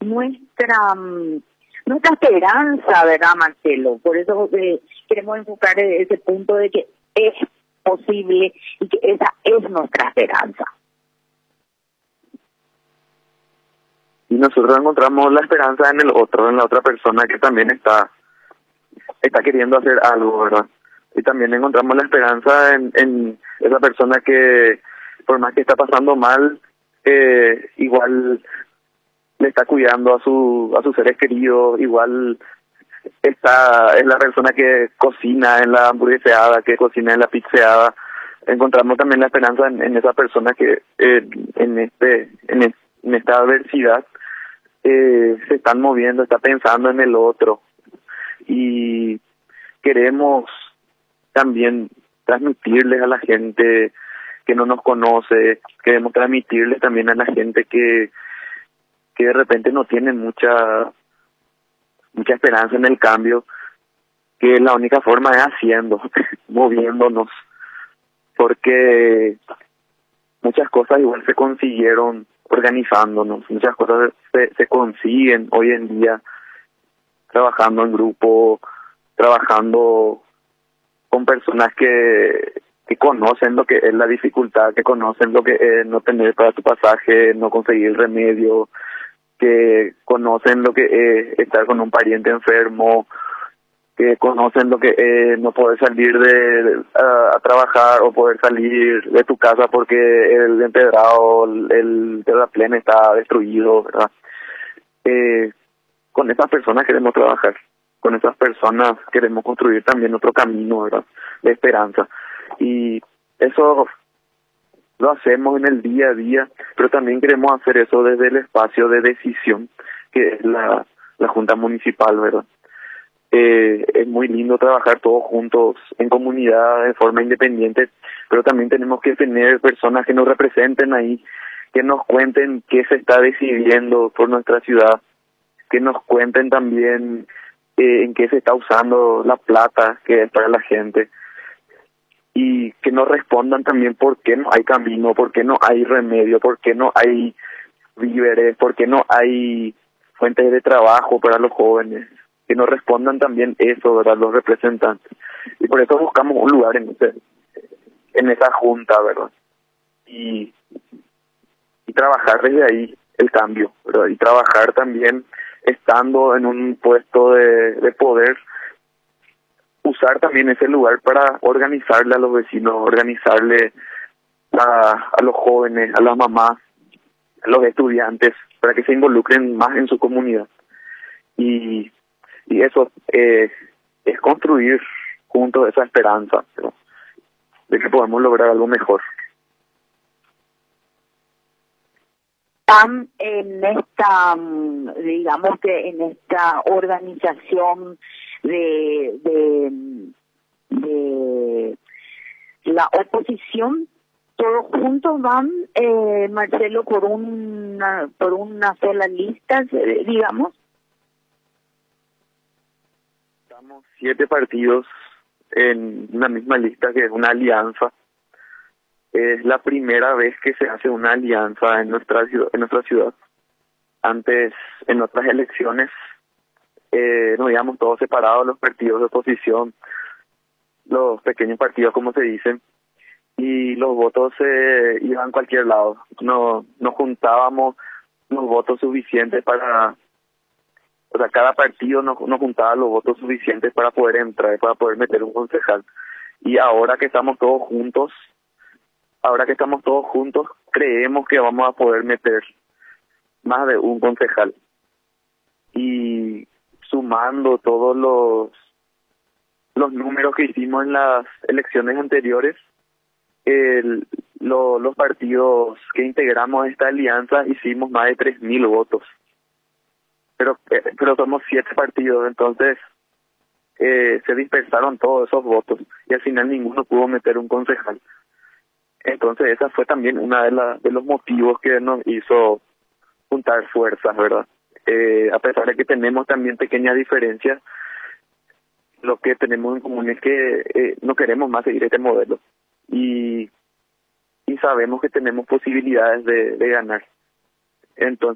nuestra esperanza, ¿verdad, Marcelo? Por eso queremos enfocar ese punto de que es posible y que esa es nuestra esperanza. Y nosotros encontramos la esperanza en el otro, en la otra persona que también está queriendo hacer algo, ¿verdad? Y también encontramos la esperanza en esa persona que, por más que está pasando mal, igual le está cuidando a sus seres queridos, igual es la persona que cocina en la hamburgueseada, que cocina en la pizzeada. Encontramos también la esperanza en esa persona que en esta adversidad se están moviendo, está pensando en el otro. Y queremos también transmitirles a la gente que no nos conoce, queremos transmitirles también a la gente que de repente no tiene mucha esperanza en el cambio, que la única forma es haciendo, moviéndonos, porque muchas cosas igual se consiguieron organizándonos, muchas cosas se consiguen hoy en día trabajando en grupo, trabajando con personas que conocen lo que es la dificultad, que conocen lo que es no tener para tu pasaje, no conseguir el remedio, que conocen lo que es estar con un pariente enfermo, que conocen lo que es no poder salir a trabajar o poder salir de tu casa porque el empedrado, el terraplén está destruido, ¿verdad? Con esas personas queremos trabajar, con esas personas queremos construir también otro camino, ¿verdad?, de esperanza. Y eso lo hacemos en el día a día, pero también queremos hacer eso desde el espacio de decisión, que es la Junta Municipal, ¿verdad? Es muy lindo trabajar todos juntos en comunidad, de forma independiente, pero también tenemos que tener personas que nos representen ahí, que nos cuenten qué se está decidiendo por nuestra ciudad, que nos cuenten también en qué se está usando la plata que es para la gente, y que nos respondan también por qué no hay camino, por qué no hay remedio, por qué no hay víveres, por qué no hay fuentes de trabajo para los jóvenes, que nos respondan también eso, ¿verdad?, los representantes. Y por eso buscamos un lugar en esa junta, ¿verdad? Y trabajar desde ahí el cambio, ¿verdad? Y trabajar también estando en un puesto de poder, usar también ese lugar para organizarle a los vecinos, organizarle a los jóvenes, a las mamás, a los estudiantes, para que se involucren más en su comunidad. Y eso es construir juntos esa esperanza, ¿no?, de que podemos lograr algo mejor. Están en esta, digamos que en esta organización de la oposición, todos juntos van, Marcelo, por una sola lista, digamos. Estamos 7 partidos en una misma lista, que es una alianza. Es la primera vez que se hace una alianza en nuestra ciudad. Antes, en otras elecciones, nos íbamos todos separados, los partidos de oposición, los pequeños partidos, como se dicen, y los votos iban a cualquier lado. No juntábamos los votos suficientes para... O sea, cada partido no juntaba los votos suficientes para poder entrar, para poder meter un concejal. Y ahora que estamos todos juntos, creemos que vamos a poder meter más de un concejal. Y sumando todos los números que hicimos en las elecciones anteriores, los partidos que integramos esta alianza hicimos más de 3.000 votos. Pero somos 7 partidos, entonces se dispersaron todos esos votos y al final ninguno pudo meter un concejal. Entonces esa fue también una de los motivos que nos hizo juntar fuerzas, ¿verdad? A pesar de que tenemos también pequeñas diferencias, lo que tenemos en común es que no queremos más seguir este modelo y sabemos que tenemos posibilidades de ganar. Entonces